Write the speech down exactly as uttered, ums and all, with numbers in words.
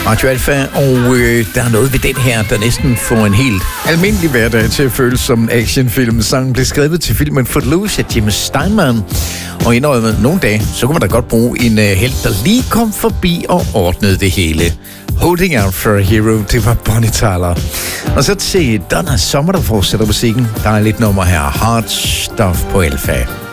Radio Alfa, og øh, der er noget ved den her, der næsten får en helt almindelig hverdag til at føles som en actionfilm. Sangen blev skrevet til filmen Footloose af Jim Steinman, og indrømmet nogle dage, så kunne man da godt bruge en øh, helt, der lige kom forbi og ordnede det hele. Holding Out for a Hero, det var Bonnie Tyler. Og så til Donna Summer, der fortsætter musikken. Der er lidt nummer her, Hard Stuff på Alfa.